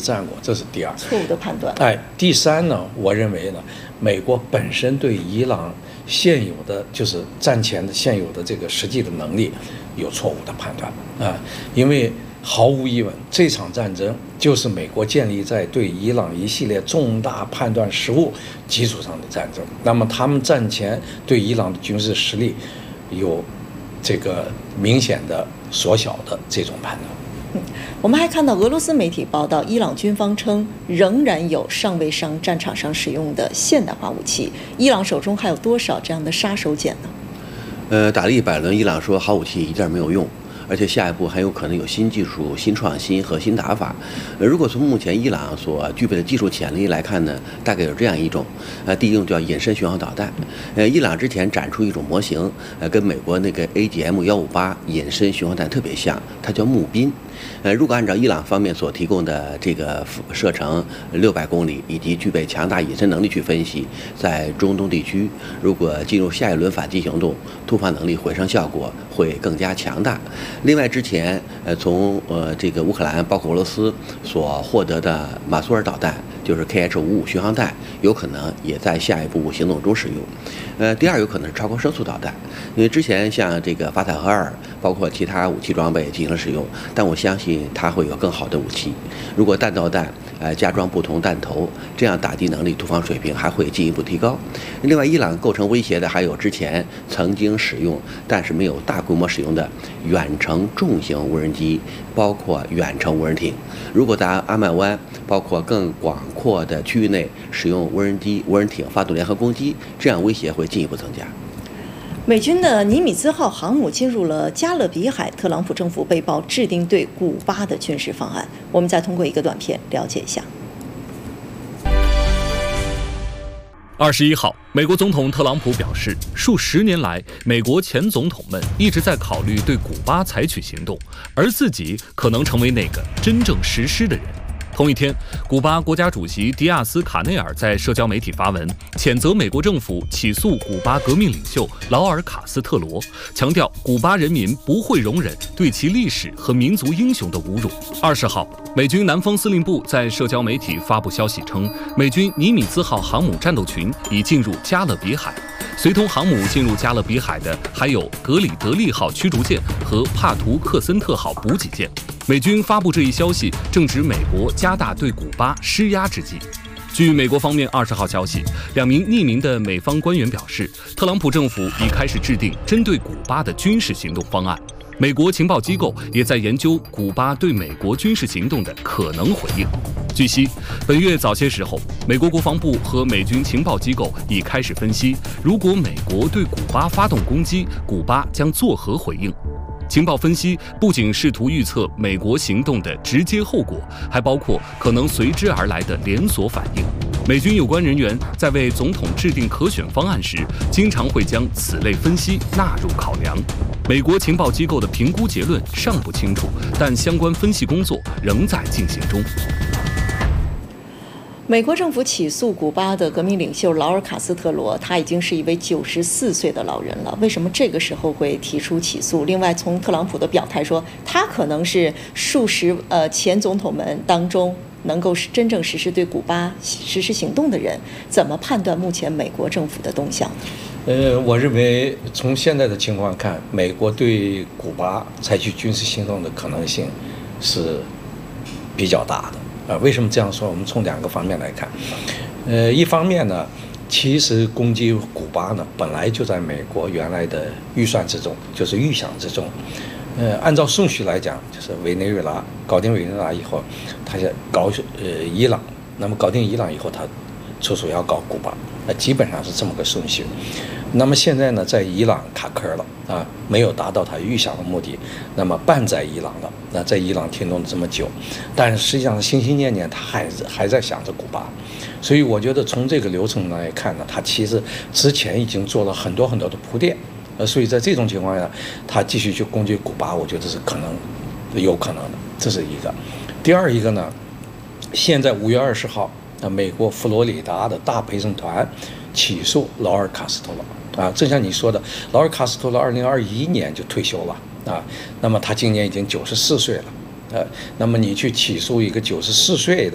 战果，这是第二。 错误的判断。 第三呢，我认为呢，美国本身对伊朗现有的就是战前的现有的这个实际的能力有错误的判断因为毫无疑问，这场战争就是美国建立在对伊朗一系列重大判断失误基础上的战争。那么他们战前对伊朗的军事实力有这个明显的缩小的这种判断。 我们还看到俄罗斯媒体报道，伊朗军方称仍然有尚未上战场上使用的现代化武器。伊朗手中还有多少这样的杀手锏呢？ 打了100轮，伊朗说好武器一点没有用，而且下一步很有可能有新技术、新创新和新打法。如果从目前伊朗所具备的技术潜力来看呢，大概有这样一种，第一种叫隐身巡航导弹。伊朗之前展出一种模型，跟美国那个 AGM-158隐身巡航弹特别像，它叫木宾。如果按照伊朗方面所提供的这个射程600公里以及具备强大隐身能力去分析，在中东地区，如果进入下一轮反击行动，突发能力回声效果会更加强大。另外，之前从这个乌克兰包括俄罗斯所获得的马苏尔导弹，就是 KH-55巡航弹，有可能也在下一步行动中使用。第二有可能是超高声速导弹，因为之前像这个法塔赫2，包括其他武器装备进行了使用，但我相信它会有更好的武器。如果弹道弹加装不同弹头，这样打击能力、突防水平还会进一步提高。另外，伊朗构成威胁的还有之前曾经使用但是没有大规模使用的远程重型无人机，包括远程无人艇。如果在阿曼湾包括更广阔的区域内使用无人机、无人艇发动联合攻击，这样威胁会进一步增加。 美军的尼米兹号航母进入了加勒比海，特朗普政府被曝制定对古巴的军事方案。我们再通过一个短片了解一下。 21号，美国总统特朗普表示，数十年来，美国前总统们一直在考虑对古巴采取行动，而自己可能成为那个真正实施的人。同一天，古巴国家主席迪亚斯卡内尔在社交媒体发文，谴责美国政府起诉古巴革命领袖劳尔·卡斯特罗，强调古巴人民不会容忍对其历史和民族英雄的侮辱。20号，美军南方司令部在社交媒体发布消息称，美军尼米兹号航母战斗群已进入加勒比海。随同航母进入加勒比海的还有格里德利号驱逐舰和帕图克森特号补给舰。美军发布这一消息，正值美国加大对古巴施压之际。据美国方面20号消息，2名匿名的美方官员表示，特朗普政府已开始制定针对古巴的军事行动方案。美国情报机构也在研究古巴对美国军事行动的可能回应。据悉，本月早些时候，美国国防部和美军情报机构已开始分析，如果美国对古巴发动攻击，古巴将作何回应。情报分析不仅试图预测美国行动的直接后果，还包括可能随之而来的连锁反应。美军有关人员在为总统制定可选方案时，经常会将此类分析纳入考量。美国情报机构的评估结论尚不清楚，但相关分析工作仍在进行中。 美国政府起诉古巴的革命领袖劳尔·卡斯特罗，他已经是一位94岁的老人了。为什么这个时候会提出起诉？另外，从特朗普的表态说，他可能是数十前总统们当中能够真正实施对古巴实施行动的人，怎么判断目前美国政府的动向？ 我认为从现在的情况看，美国对古巴采取军事行动的可能性是比较大的。为什么这样说？我们从2个方面来看。一方面呢，其实攻击古巴呢，本来就在美国原来的预算之中，就是预想之中。按照顺序来讲，就是委内瑞拉搞定委内瑞拉以后，他就搞伊朗，那么搞定伊朗以后，他出手要搞古巴，基本上是这么个顺序。那么现在呢，在伊朗卡壳了没有达到他预想的目的，那么半在伊朗了。那在伊朗停动了这么久，但是实际上心心念念他还在想着古巴，所以我觉得从这个流程来看呢，他其实之前已经做了很多的铺垫，所以在这种情况下，他继续去攻击古巴，我觉得是有可能的，这是一个。第二一个呢，现在5月20号，美国佛罗里达的大陪审团起诉劳尔·卡斯特罗正像你说的，劳尔·卡斯特罗2021年就退休了那么他今年已经94岁了那么你去起诉一个94岁的